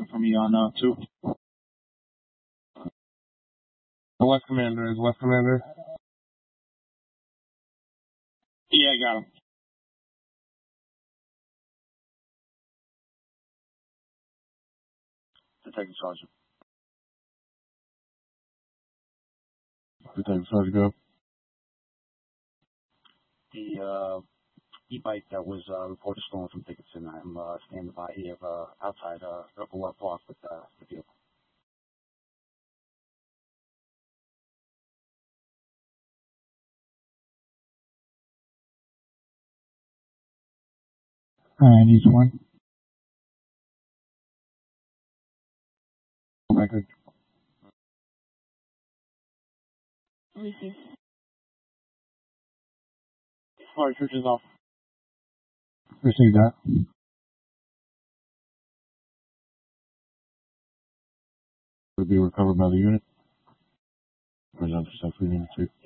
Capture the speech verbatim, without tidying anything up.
looking for me on uh, two. The West Commander is West Commander. Yeah, I got him. Detective Sergeant. Detective Sergeant, go. The uh, e-bike that was uh, reported stolen from Dickinson. I'm uh, standing by here uh, outside uh, Riverwalk Park with uh, the vehicle. And each one. Record. Receive. Cartridge is off. Receive that. Will be recovered by the unit. Present for Unit two.